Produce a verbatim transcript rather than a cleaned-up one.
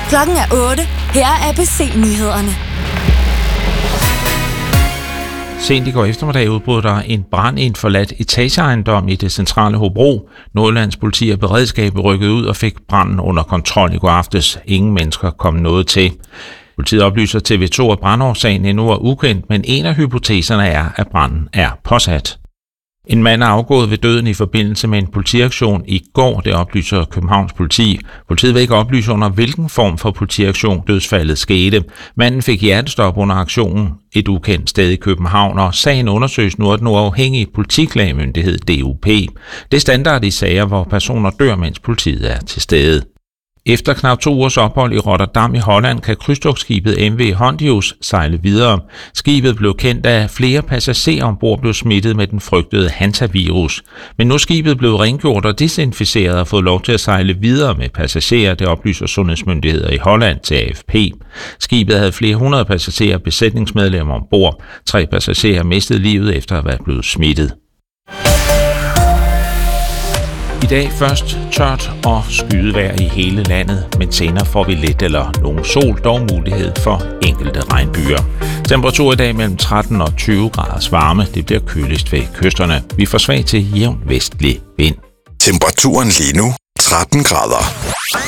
Klokken er otte. Her er A B C-nyhederne. Sent i går eftermiddag udbrød der en brand i en forladt etageejendom i det centrale Hobro. Nordjyllands politi og beredskabet rykkede ud og fik branden under kontrol i går aftes. Ingen mennesker kom noget til. Politiet oplyser T V to, at brandårsagen endnu er ukendt, men en af hypoteserne er, at branden er påsat. En mand er afgået ved døden i forbindelse med en politiaktion i går, det oplyser Københavns politi. Politiet vil ikke oplyse under, hvilken form for politiaktion dødsfaldet skete. Manden fik hjertestop under aktionen et ukendt sted i København, og sagen undersøges nu af den uafhængige politiklagemyndighed D U P. Det er standard i sager, hvor personer dør, mens politiet er til stede. Efter knap to ugers ophold i Rotterdam i Holland kan krydstogtskibet M V Hondius sejle videre. Skibet blev kendt, af flere passagerer ombord blev smittet med den frygtede hantavirus. Men nu er skibet blevet rengjort og desinficeret og fået lov til at sejle videre med passagerer, det oplyser sundhedsmyndigheder i Holland til A F P. Skibet havde flere hundrede passagerer og besætningsmedlemmer ombord. Tre passagerer mistede livet efter at være blevet smittet. I dag først tørt og skydevejr i hele landet, men senere får vi lidt eller nogen sol, dog mulighed for enkelte regnbyger. Temperatur i dag mellem tretten og tyve graders varme. Det bliver køligst ved kysterne. Vi får svag til jævn vestlig vind. Temperaturen lige nu tretten grader.